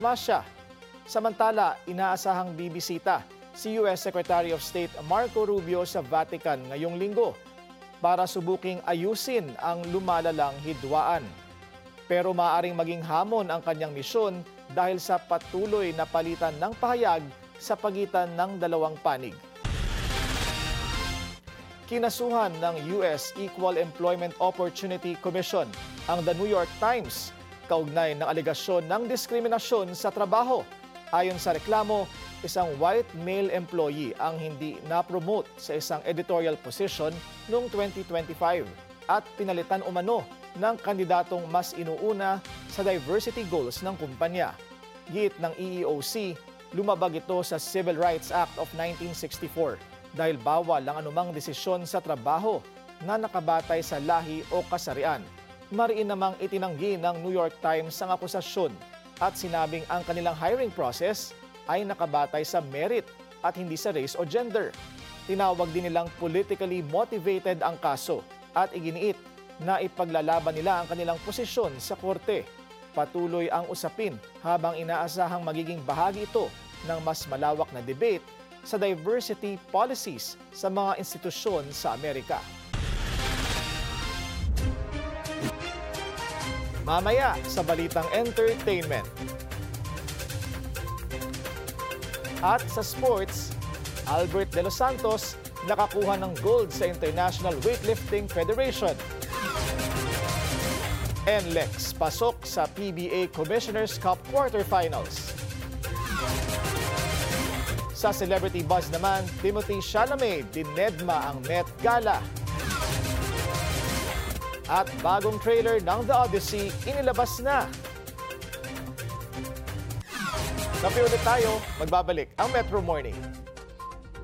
Russia. Samantala, inaasahang bibisita si U.S. Secretary of State Marco Rubio sa Vatican ngayong linggo para subuking ayusin ang lumalalang hidwaan. Pero maaaring maging hamon ang kanyang misyon dahil sa patuloy na palitan ng pahayag sa pagitan ng dalawang panig. Kinasuhan ng U.S. Equal Employment Opportunity Commission ang The New York Times kaugnay ng alegasyon ng diskriminasyon sa trabaho. Ayon sa reklamo, isang white male employee ang hindi na-promote sa isang editorial position noong 2025 at pinalitan umano ng kandidatong mas inuuna sa diversity goals ng kumpanya. Giit ng EEOC, lumabag ito sa Civil Rights Act of 1964 dahil bawal ang anumang desisyon sa trabaho na nakabatay sa lahi o kasarian. Mariin namang itinanggi ng New York Times ang akusasyon at sinabing ang kanilang hiring process ay nakabatay sa merit at hindi sa race o gender. Tinawag din nilang politically motivated ang kaso at iginiit na ipaglalaban nila ang kanilang posisyon sa korte. Patuloy ang usapin habang inaasahang magiging bahagi ito ng mas malawak na debate sa diversity policies sa mga institusyon sa Amerika. Mamaya sa Balitang Entertainment. At sa sports, Albert De Los Santos nakakuha ng gold sa International Weightlifting Federation. NLEX pasok sa PBA Commissioner's Cup Quarterfinals. Sa Celebrity Buzz naman, Timothée Chalamet dinedma ang Met Gala. At bagong trailer ng The Odyssey inilabas na. Kape ulit tayo, magbabalik ang Metro Morning.